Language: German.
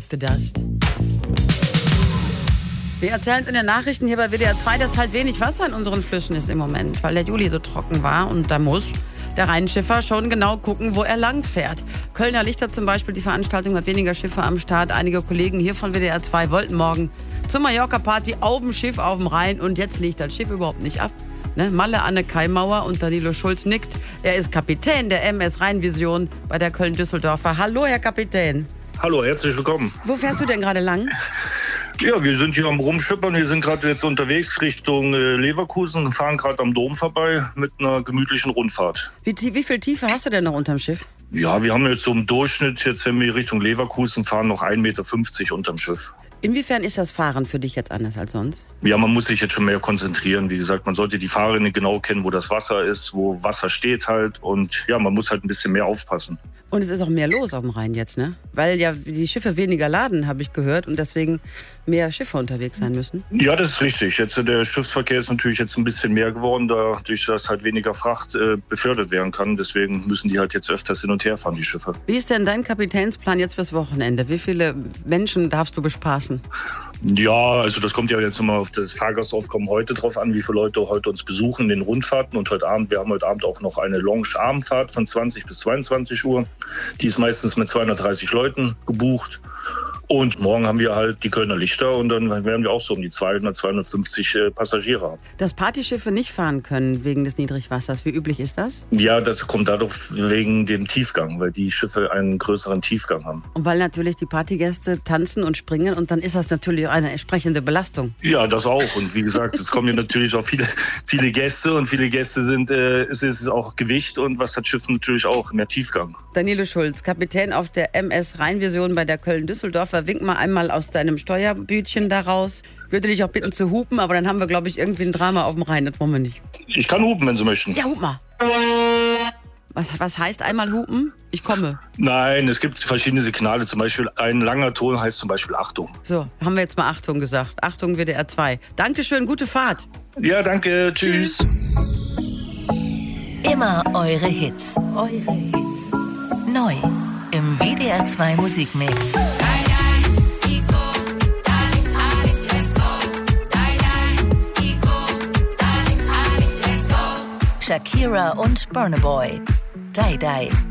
the Dust. Wir erzählen es in den Nachrichten hier bei WDR 2, dass halt wenig Wasser in unseren Flüssen ist im Moment, weil der Juli so trocken war und da muss der Rheinschiffer schon genau gucken, wo er lang fährt. Kölner Lichter zum Beispiel, die Veranstaltung hat weniger Schiffe am Start. Einige Kollegen hier von WDR 2 wollten morgen zur Mallorca-Party auf dem Schiff auf dem Rhein und jetzt liegt das Schiff überhaupt nicht ab. Ne? Malle Anne Kaimauer und Danilo Schulz nickt. Er ist Kapitän der MS Rheinvision bei der Köln-Düsseldorfer. Hallo, Herr Kapitän. Hallo, herzlich willkommen. Wo fährst du denn gerade lang? Ja, wir sind hier am Rumschippern. Wir sind gerade jetzt unterwegs Richtung Leverkusen, fahren gerade am Dom vorbei mit einer gemütlichen Rundfahrt. Wie viel Tiefe hast du denn noch unterm Schiff? Ja, wir haben jetzt so im Durchschnitt, jetzt wenn wir Richtung Leverkusen fahren, noch 1,50 Meter unterm Schiff. Inwiefern ist das Fahren für dich jetzt anders als sonst? Ja, man muss sich jetzt schon mehr konzentrieren. Wie gesagt, man sollte die Fahrrinne genau kennen, wo das Wasser ist, wo Wasser steht halt. Und ja, man muss halt ein bisschen mehr aufpassen. Und es ist auch mehr los auf dem Rhein jetzt, ne? Weil ja die Schiffe weniger laden, habe ich gehört, und deswegen mehr Schiffe unterwegs sein müssen. Ja, das ist richtig. Jetzt der Schiffsverkehr ist natürlich jetzt ein bisschen mehr geworden, dadurch, dass halt weniger Fracht befördert werden kann. Deswegen müssen die halt jetzt öfters hin und her fahren, die Schiffe. Wie ist denn dein Kapitänsplan jetzt fürs Wochenende? Wie viele Menschen darfst du bespaßen? Ja, also das kommt ja jetzt immer auf das Fahrgastaufkommen heute drauf an, wie viele Leute heute uns besuchen in den Rundfahrten. Und wir haben heute Abend auch noch eine Lounge-Abendfahrt von 20 bis 22 Uhr. Die ist meistens mit 230 Leuten gebucht. Und morgen haben wir halt die Kölner Lichter und dann werden wir auch so um die 200, 250 Passagiere haben. Dass Partyschiffe nicht fahren können wegen des Niedrigwassers, wie üblich ist das? Ja, das kommt dadurch wegen dem Tiefgang, weil die Schiffe einen größeren Tiefgang haben. Und weil natürlich die Partygäste tanzen und springen und dann ist das natürlich eine entsprechende Belastung. Ja, das auch. Und wie gesagt, es kommen ja natürlich auch viele Gäste und viele Gäste es ist auch Gewicht und was hat Schiff natürlich auch, mehr Tiefgang. Danilo Schulz, Kapitän auf der MS Rheinvision bei der Köln-Düsseldorfer. Wink mal einmal aus deinem Steuerbütchen daraus. Würde dich auch bitten zu hupen, aber dann haben wir, glaube ich, irgendwie ein Drama auf dem Rhein. Das wollen wir nicht. Ich kann hupen, wenn Sie möchten. Ja, hup mal. Was heißt einmal hupen? Ich komme. Nein, es gibt verschiedene Signale. Zum Beispiel ein langer Ton heißt zum Beispiel Achtung. So, haben wir jetzt mal Achtung gesagt. Achtung, WDR 2. Dankeschön, gute Fahrt. Ja, danke. Tschüss. Immer eure Hits. Eure Hits. Neu im WDR 2 Musikmix. Shakira und Burna Boy. Die Die.